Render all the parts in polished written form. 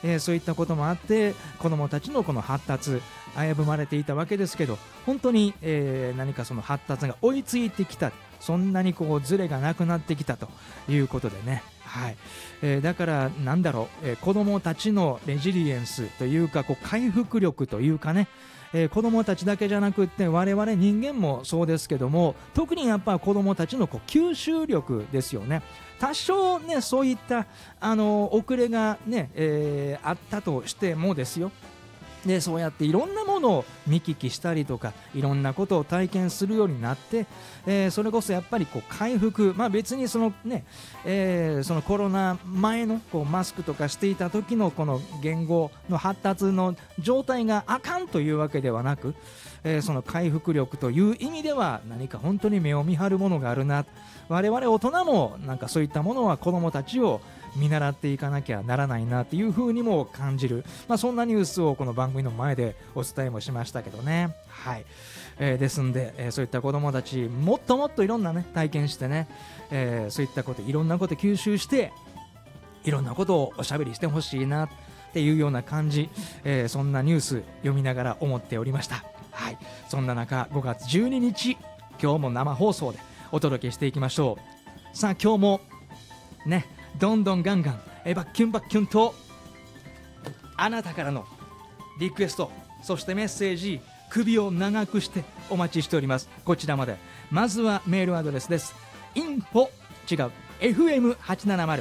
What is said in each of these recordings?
そういったこともあって子どもたちのこの発達危ぶまれていたわけですけど、本当に、何かその発達が追いついてきた、そんなにこうズレがなくなってきたということでね、はい、だからなんだろう、子どもたちのレジリエンスというかこう回復力というかね、子どもたちだけじゃなくって我々人間もそうですけども、特にやっぱ子どもたちのこう吸収力ですよね。多少ねそういった遅れがね、あったとしてもですよ、でそうやっていろんなものを見聞きしたりとかいろんなことを体験するようになって、それこそやっぱりこう回復、別にそのね、そのコロナ前のこうマスクとかしていた時のこの言語の発達の状態があかんというわけではなく、その回復力という意味では何か本当に目を見張るものがあるな、我々大人もなんかそういったものは子どもたちを見習っていかなきゃならないなっていう風にも感じる、そんなニュースをこの番組の前でお伝えもしましたけどね。はい、ですんで、そういった子どもたちもっともっといろんなね体験してね、そういったこといろんなこと吸収していろんなことをおしゃべりしてほしいなっていうような感じ、そんなニュース読みながら思っておりました。はい、そんな中5月12日今日も生放送でお届けしていきましょう。さあ今日もねどんどんガンガンバッキュンバッキュンとあなたからのリクエスト、そしてメッセージ、首を長くしてお待ちしております。こちらまで。まずはメールアドレスです。info 違う fm870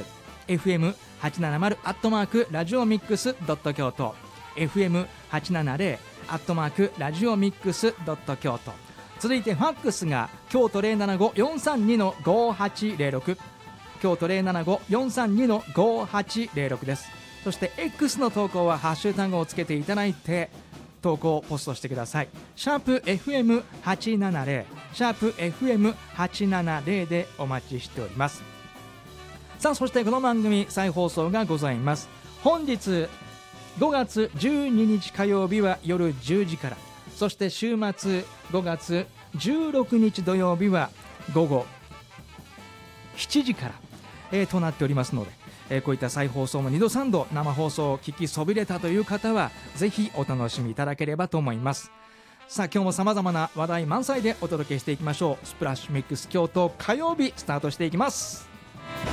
fm870 アットマークラジオミックスドット京都 fm870 アットマークラジオミックスドット京都。続いてファックスが京都 075-432-5806 京都 075-432-5806 です。そして X の投稿はハッシュタグをつけていただいて投稿をポストしてください。シャープ FM870 シャープ FM870 でお待ちしております。さあそしてこの番組再放送がございます。本日5月12日火曜日は夜10時から、そして週末5月16日土曜日は午後7時から、となっておりますので、こういった再放送も2度3度生放送を聞きそびれたという方はぜひお楽しみいただければと思います。さあ今日もさまざまな話題満載でお届けしていきましょう。スプラッシュミックス京都火曜日スタートしていきます。